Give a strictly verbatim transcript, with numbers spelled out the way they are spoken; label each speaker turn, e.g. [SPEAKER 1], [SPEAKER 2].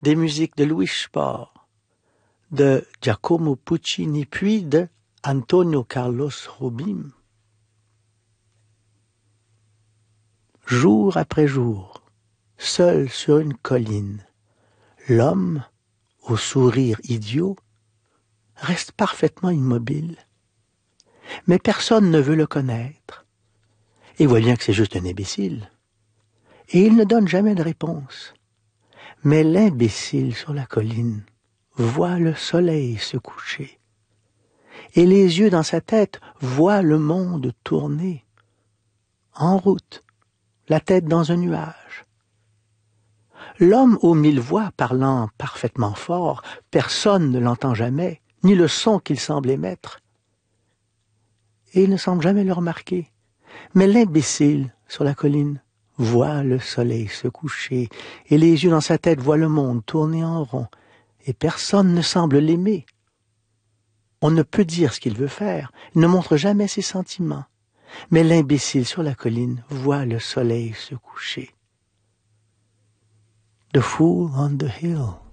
[SPEAKER 1] des musiques de Louis Spohr, de Giacomo Puccini, puis de Antonio Carlos Jobim. Jour après jour, seul sur une colline, l'homme, au sourire idiot, reste parfaitement immobile. Mais personne ne veut le connaître, et voit bien que c'est juste un imbécile. Et il ne donne jamais de réponse. Mais l'imbécile sur la colline voit le soleil se coucher, et les yeux dans sa tête voient le monde tourner, en route, la tête dans un nuage. L'homme aux mille voix parlant parfaitement fort, personne ne l'entend jamais, ni le son qu'il semble émettre. Et il ne semble jamais le remarquer. Mais l'imbécile sur la colline voit le soleil se coucher, et les yeux dans sa tête voient le monde tourner en rond, et personne ne semble l'aimer. On ne peut dire ce qu'il veut faire, il ne montre jamais ses sentiments. Mais l'imbécile sur la colline voit le soleil se coucher. The fool on the hill